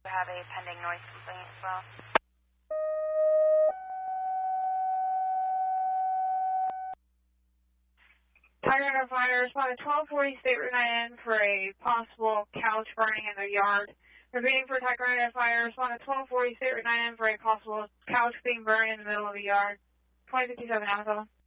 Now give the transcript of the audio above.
We have a pending noise complaint as well. Tiger Under Fire, responded 1240 State Route 9N for a possible couch burning in the yard. Repeating for Tiger Under Fire, responded 1240 State Route 9N for a possible couch being burned in the middle of the yard. 2057 Amazon.